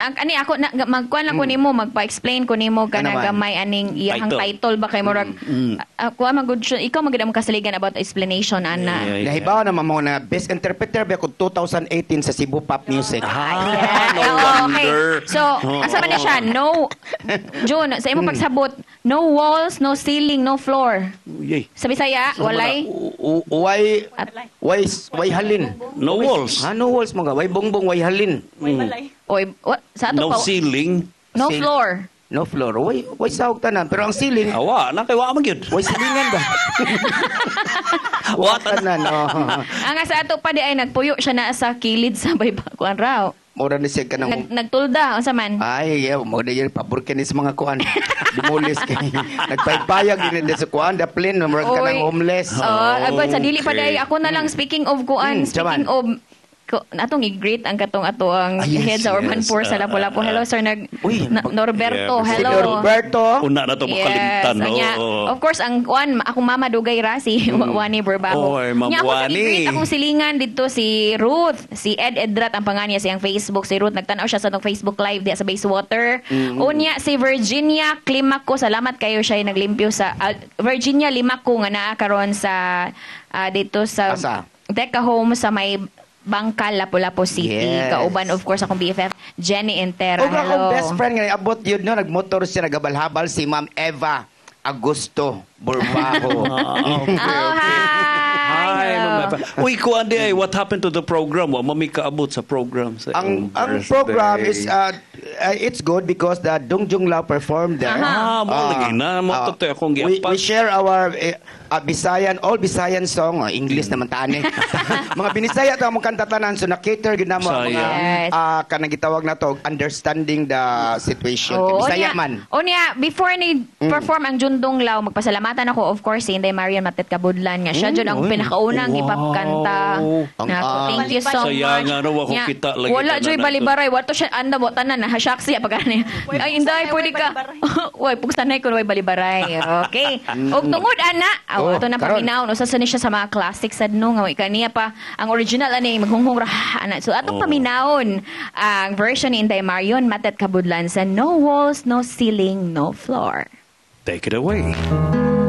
Ani ako magkuan lang ko nimo, magpa-explain ko nimo kana gamay aning iyang title ba kay murag ako magud ikaw magid mo kasaligan about explanation ana. Nahibaw na mo na best interpreter ba ko 2018 sa Cebu Pop Music. Okay. So, asa man na siya? No. June, sa imo pagsabot, no walls, no ceiling, no floor. Sa Bisaya, walay. Way halin. No walls. No walls mga way bongbong way halin. Oy, sa ato No ceiling. No floor. No floor. Way sahog tanan. Pero ang ceiling, Awa, nakaiwa magyud. way silingan ba? What? Tanan. Ang sa ato pa di ay nagpuyo siya na sa kilid sa baybakuan raw. Mura ni siya ka ng... Nagtulda, unsa man? Ay, mo na yan, paborka ni sa mga kuan. Dimulis kay nagpaypayag din sa kuan, the plane, mura ka ng homeless. Sa dili pa day, ako na lang speaking of kuan, speaking of natong i-greet ang katong ato ang head sa Urban Poor sa Lapu-Lapu. Hello sir Norberto. Hello. Norberto. Una na to makalimtan, no. Of course ang kuan akong mama dugay ra si Wani Burbaho. Oy, Ma'am Wani. I-greet akong silingan dito si Ruth, si Edrat ang pangalan niya siyang Facebook si Ruth. Nagtanaw siya sa tong Facebook live diya sa Basewater. Unya si Virginia Climaco, salamat kayo siya naglimpyo sa Virginia Limaco nga naa karon sa dito sa Teka Home sa may Bangkal, Lapu-Lapu City. Kauban, of course, akong BFF, Jenny Entera. Hello. Akong best friend nga, abot yun, no? Nagmotor siya, nagabal-habal si Ma'am Eva Augusto Burbaho. Hi, Ma'am Eva. Uy, kuan di ay, what happened to the program? Wa mami kaabot sa program. Ang program is, it's good because the Dongjong Lao performed there. Lagi na. Matutoy akong giapat. We share our Bisayan, all Bisayan song, English naman tani. Mga Binisaya ito ang kanta tanan, so na-cater ginamo ang mga kanang gitawag na to, understanding the situation. Bisaya man. Unya, before ni perform ang Jundong Lao, magpasalamatan ako, of course, si Inday Marian Matet Kabudlan nga. Siya dyan ang pinakaunang ipapkanta. Thank you so much. Saya nga, no, ako kita lagi. Wala, Joy Balibaray. Wato siya, anda mo, tanan, nahasyak siya. Pagkani. Ay, Inday, pwede ka. Uy, pugsanay ko, Joy Balibaray. Okay. Og tungod, ana, ito na paminaw, no? Sasani siya sa mga classics sad no, nga kaniya pa ang original ani maghunghong raha ana. So atong paminawon ang version ni Inday Marion Matet Kabudlan sa No Walls, No Ceiling, No Floor. Take it away.